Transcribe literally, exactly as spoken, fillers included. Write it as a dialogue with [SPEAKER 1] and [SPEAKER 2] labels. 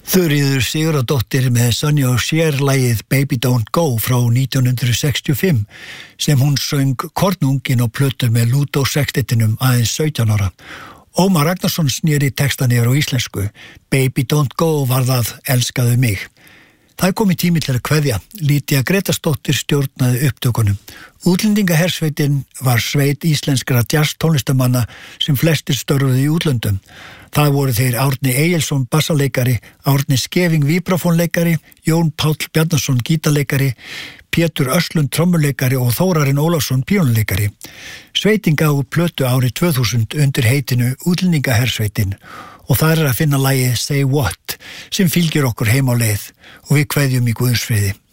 [SPEAKER 1] Þuríður Sigurðardóttir með Sonny og Cher lagið Baby Don't Go frá nítján hundruð sextíu og fimm sem hún söng kornungin og plötu með Lúdó sextettinum aðeins sautján ára. Ómar Ragnarsson sneri textan yfir á íslensku. Baby Don't Go var það elskaðu mig. Það er komið tími til að kveðja. Lítía Gretarsdóttir stjórnaði upptökunum. Útlendingahersveitin var sveit íslenskra jazz tónlistamanna sem flestir störfuðu í útlöndum. Það voru þeir Árni Egilsson bassaleikari, Árni Skeving víbrafónleikari, Jón Páll Bjarnason gítarleikari, Pétur Östlund trommuleikari og Þórarinn Ólafsson píónuleikari. Sveitin gaf út plötu árið tvö þúsund undir heitinu Útlendingahersveitin og það er að finna lagið Say What sem fylgir okkur heim á leið og við kveðjum í Guðs friði.